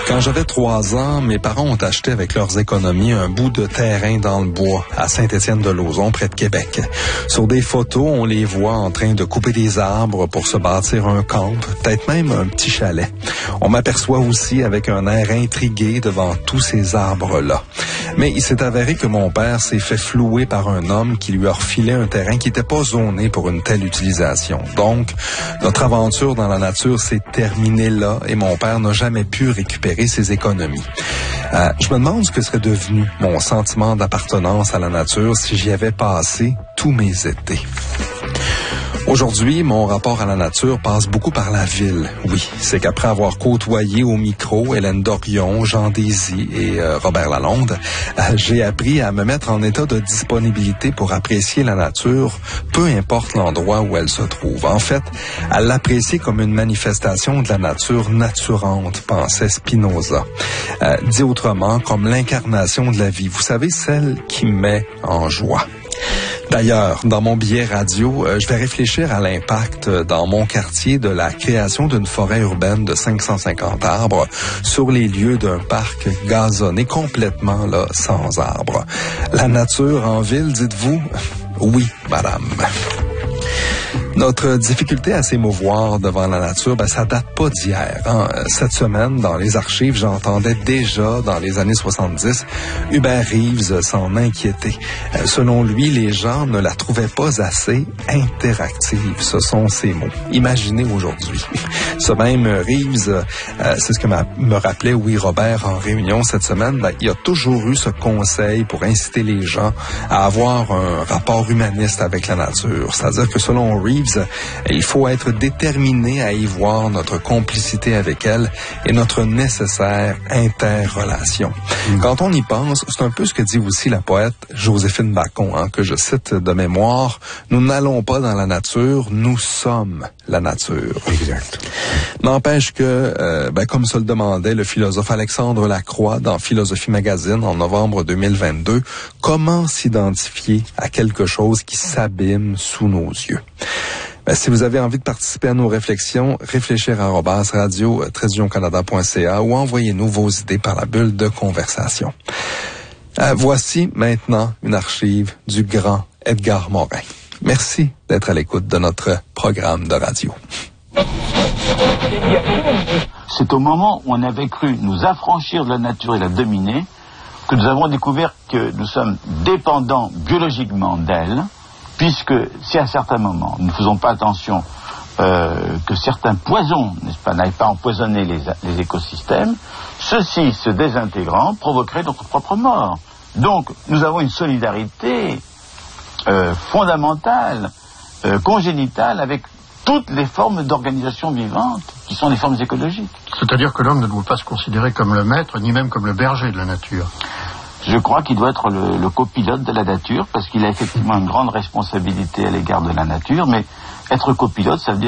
Quand j'avais 3 ans, mes parents ont acheté avec leurs économies un bout de terrain dans le bois à Saint-Étienne-de-Lauzon, près de Québec. Sur des photos, on les voit en train de couper des arbres pour se bâtir un camp, peut-être même un petit chalet. On m'aperçoit aussi avec un air intrigué devant tous ces arbres-là. Mais il s'est avéré que mon père s'est fait flouer par un homme qui lui a refilé un terrain qui n'était pas zoné pour une telle utilisation. Donc, notre aventure dans la nature s'est terminée là et mon père n'a jamais pu récupérer ses économies. Je me demande ce que serait devenu mon sentiment d'appartenance à la nature si j'y avais passé tous mes étés. Aujourd'hui, mon rapport à la nature passe beaucoup par la ville. Oui, c'est qu'après avoir côtoyé au micro Hélène Dorion, Jean Désy et Robert Lalonde, j'ai appris à me mettre en état de disponibilité pour apprécier la nature, peu importe l'endroit où elle se trouve. En fait, à l'apprécier comme une manifestation de la nature naturante, pensait Spinoza. Dit autrement, comme l'incarnation de la vie. Vous savez, celle qui met en joie. D'ailleurs, dans mon billet radio, je vais réfléchir à l'impact dans mon quartier de la création d'une forêt urbaine de 550 arbres sur les lieux d'un parc gazonné complètement là, sans arbres. La nature en ville, dites-vous? Oui, madame. Notre difficulté à s'émouvoir devant la nature, ça date pas d'hier. Cette semaine, dans les archives, j'entendais déjà, dans les années 70, Hubert Reeves s'en inquiéter. Selon lui, les gens ne la trouvaient pas assez interactive. Ce sont ses mots. Imaginez aujourd'hui. Ce même Reeves, c'est ce que me rappelait Robert en réunion cette semaine, il a toujours eu ce conseil pour inciter les gens à avoir un rapport humaniste avec la nature. C'est-à-dire que selon Reeves, il faut être déterminé à y voir notre complicité avec elle et notre nécessaire interrelation. Quand on y pense, c'est un peu ce que dit aussi la poète Joséphine Bacon, que je cite de mémoire. Nous n'allons pas dans la nature, nous sommes la nature. Exact. N'empêche que, comme se le demandait le philosophe Alexandre Lacroix dans Philosophie Magazine en novembre 2022, comment s'identifier à quelque chose qui s'abîme sous nos yeux? Si vous avez envie de participer à nos réflexions, réfléchir@radio-canada.ca ou envoyez-nous vos idées par la bulle de conversation. Voici maintenant une archive du grand Edgar Morin. Merci d'être à l'écoute de notre programme de radio. C'est au moment où on avait cru nous affranchir de la nature et la dominer que nous avons découvert que nous sommes dépendants biologiquement d'elle, puisque si à certains moments nous ne faisons pas attention que certains poisons, n'est-ce pas, n'aillent pas empoisonner les écosystèmes, ceux-ci se désintégrant provoqueraient notre propre mort. Donc nous avons une solidarité fondamentale, congénitale avec toutes les formes d'organisation vivante qui sont les formes écologiques. C'est-à-dire que l'homme ne doit pas se considérer comme le maître, ni même comme le berger de la nature. Je crois qu'il doit être le copilote de la nature, parce qu'il a effectivement une grande responsabilité à l'égard de la nature, mais être copilote, ça veut dire